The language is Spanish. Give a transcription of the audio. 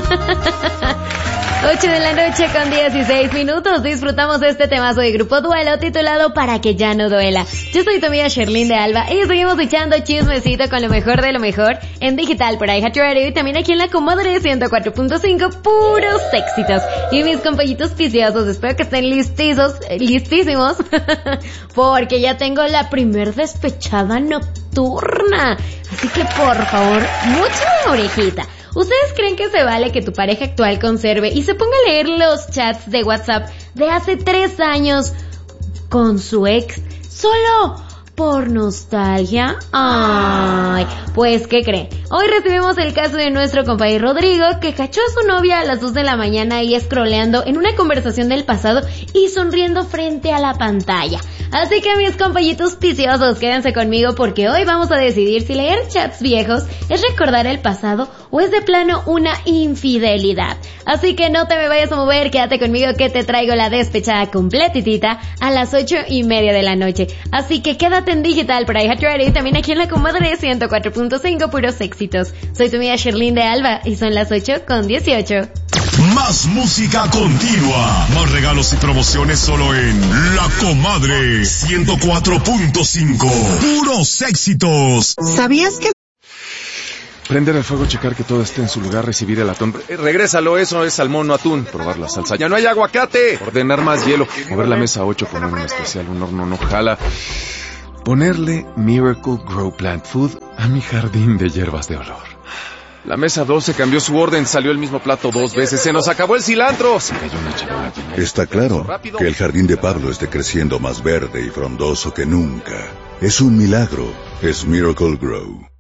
8 de la noche con 16 minutos. Disfrutamos de este temazo de Grupo Duelo titulado Para que ya no duela. Yo soy tu amiga Sherlyn de Alba y seguimos echando chismecito con lo mejor de lo mejor en digital por iHeartRadio y también aquí en la Comadre 104.5, puros éxitos. Y mis compañitos piciosos, espero que estén listísimos, porque ya tengo la primer despechada nocturna. Así que por favor, mucha orejita. ¿Ustedes creen que se vale que tu pareja actual conserve y se ponga a leer los chats de WhatsApp de hace 3 años con su ex solo por nostalgia? Ay, pues ¿qué creen? Hoy recibimos el caso de nuestro compañero Rodrigo, que cachó a su novia a las 2 de la mañana y scrolleando en una conversación del pasado y sonriendo frente a la pantalla. Así que mis compañitos piciosos, quédense conmigo porque hoy vamos a decidir si leer chats viejos es recordar el pasado o es de plano una infidelidad. Así que no te me vayas a mover, quédate conmigo que te traigo la despechada completitita a las 8:30 de la noche. Así que quédate en digital por iHeartRadio y también aquí en la Comadre 104.5, puros éxitos. Soy tu amiga Sherlyn de Alba y son las 8:18. Más música continua, más regalos y promociones solo en La Comadre 104.5, puros éxitos. ¿Sabías que? Prender el fuego, checar que todo esté en su lugar, recibir el atún. Regrésalo, eso es salmón, no atún. Probar la salsa. ¡Ya no hay aguacate! Ordenar más hielo. Mover la mesa 8, poner un especial, un horno no jala. Ponerle Miracle Grow Plant Food a mi jardín de hierbas de olor. La mesa 12 cambió su orden, salió el mismo plato 2 veces, se nos acabó el cilantro. Se cayó una charola. Está claro que el jardín de Pablo esté creciendo más verde y frondoso que nunca. Es un milagro, es Miracle Grow.